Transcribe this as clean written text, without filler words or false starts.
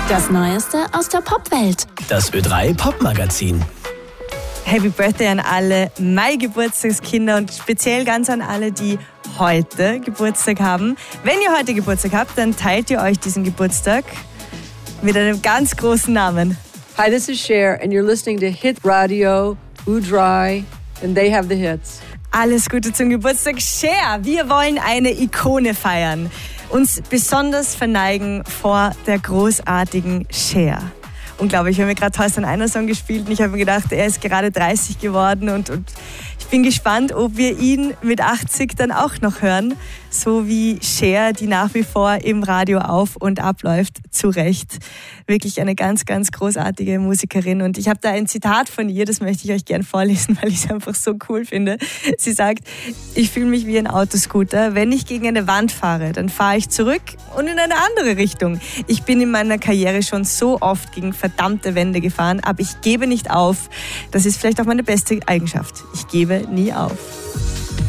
Das Neueste aus der Popwelt. Das Ö3 Popmagazin. Happy Birthday an alle Mai-Geburtstagskinder und speziell ganz an alle, die heute Geburtstag haben. Wenn ihr heute Geburtstag habt, dann teilt ihr euch diesen Geburtstag mit einem ganz großen Namen. Hi, this is Cher and you're listening to Hit Radio, Ö3, and they have the hits. Alles Gute zum Geburtstag, Cher. Wir wollen eine Ikone feiern. Uns besonders verneigen vor der großartigen Cher. Unglaublich, wir haben mir gerade Horst an einer Song gespielt und ich habe mir gedacht, er ist gerade 30 geworden und ich bin gespannt, ob wir ihn mit 80 dann auch noch hören, so wie Cher, die nach wie vor im Radio auf und abläuft, zu Recht. Wirklich eine ganz, ganz großartige Musikerin und ich habe da ein Zitat von ihr, das möchte ich euch gern vorlesen, weil ich es einfach so cool finde. Sie sagt, ich fühle mich wie ein Autoscooter, wenn ich gegen eine Wand fahre, dann fahre ich zurück und in eine andere Richtung. Ich bin in meiner Karriere schon so oft gegen verdammte Wände gefahren, aber ich gebe nicht auf. Das ist vielleicht auch meine beste Eigenschaft. Ich gebe nie auf.